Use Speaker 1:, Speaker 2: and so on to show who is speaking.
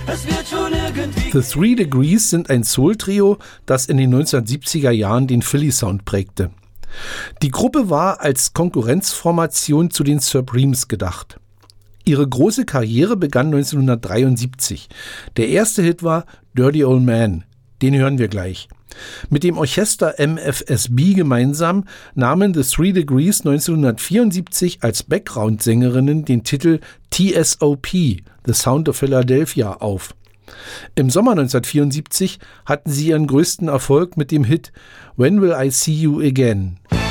Speaker 1: es wird schon irgendwie.
Speaker 2: The Three Degrees sind ein Soul-Trio, das in den 1970er Jahren den Philly-Sound prägte. Die Gruppe war als Konkurrenzformation zu den Supremes gedacht. Ihre große Karriere begann 1973. Der erste Hit war Dirty Old Man. Den hören wir gleich. Mit dem Orchester MFSB gemeinsam nahmen The Three Degrees 1974 als Background-Sängerinnen den Titel TSOP, The Sound of Philadelphia, auf. Im Sommer 1974 hatten sie ihren größten Erfolg mit dem Hit When Will I See You Again?